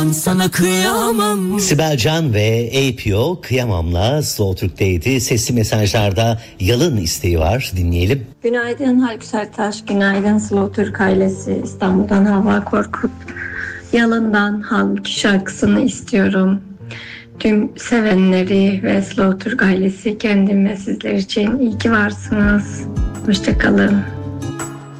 Sana kıyamam. Sibel Can ve APO Kıyamam'la Slow Türk'teydi. Sesli mesajlarda Yalın isteği var. Dinleyelim. Günaydın Haluk Sertaş, günaydın Slow Türk ailesi. İstanbul'dan Havva Korkut. Yalın'dan Halbuki şarkısını istiyorum. Tüm sevenleri ve Slow Türk ailesi, kendim ve sizler için iyi ki varsınız. Hoşça kalın.